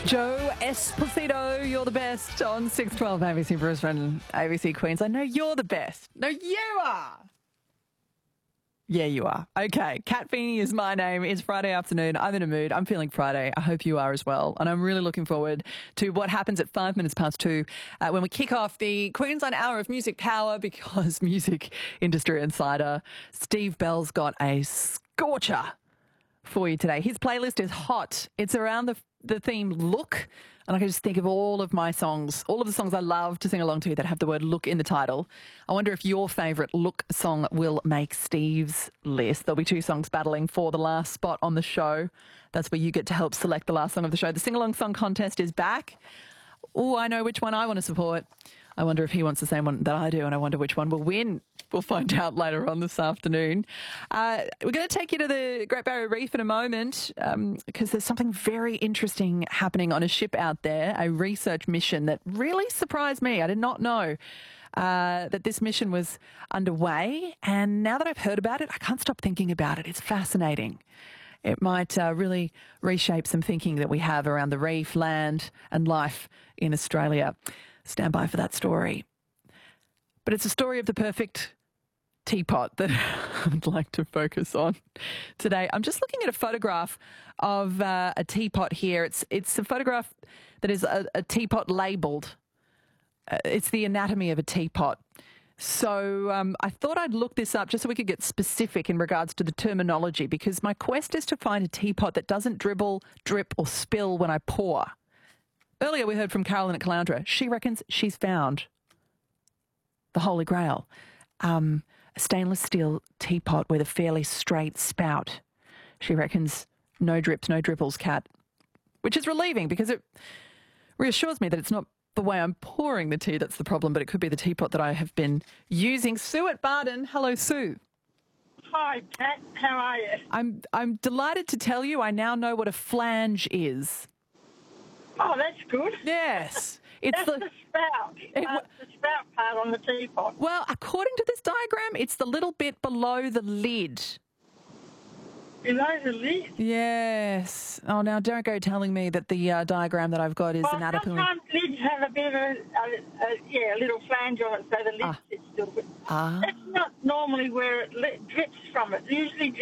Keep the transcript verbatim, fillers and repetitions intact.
Joe Esposito, you're the best on six twelve A B C Brisbane, A B C Queens. I know you're the best. No, you are. Yeah, you are. Okay, Kat Feeney is my name. It's Friday afternoon. I'm in a mood. I'm feeling Friday. I hope you are as well. And I'm really looking forward to what happens at five minutes past two uh, when we kick off the Queensland Hour of Music Power, because Music Industry Insider Steve Bell's got a scorcher for you today. His playlist is hot. It's around the the theme look, and I can just think of all of my songs, all of the songs I love to sing along to that have the word look in the title. I wonder if your favourite look song will make Steve's list. There'll be two songs battling for the last spot on the show. That's where you get to help select the last song of the show. The sing-along song contest is back. Oh, I know which one I want to support. I wonder if he wants the same one that I do, and I wonder which one will win. We'll find out later on this afternoon. Uh, we're going to take you to the Great Barrier Reef in a moment, um, because there's something very interesting happening on a ship out there, a research mission that really surprised me. I did not know uh, that this mission was underway, and now that I've heard about it, I can't stop thinking about it. It's fascinating. It might uh, really reshape some thinking that we have around the reef, land and life in Australia. Stand by for that story. But it's a story of the perfect teapot that I'd like to focus on today. I'm just looking at a photograph of uh, a teapot here. It's it's a photograph that is a, a teapot labelled. Uh, it's the anatomy of a teapot. So um, I thought I'd look this up just so we could get specific in regards to the terminology, because my quest is to find a teapot that doesn't dribble, drip or spill when I pour. Earlier we heard from Carolyn at Caloundra. She reckons she's found the Holy Grail, um, a stainless steel teapot with a fairly straight spout. She reckons no drips, no dribbles, Kat, which is relieving because it reassures me that it's not the way I'm pouring the tea that's the problem, but it could be the teapot that I have been using. Sue at Barden. Hello, Sue. Hi, Kat. How are you? I'm, I'm delighted to tell you I now know what a flange is. Oh, that's good. Yes. It's That's the, the spout. It, uh, the spout part on the teapot. well, according to this diagram, it's the little bit below the lid. Below the lid? Yes. Oh, now don't go telling me that the uh, diagram that I've got is Well, anatomically... sometimes lids have a bit of a, a, a yeah, a little flange on it, so the lid Ah. sits still. But Ah. that's not normally where it li- drips from. It usually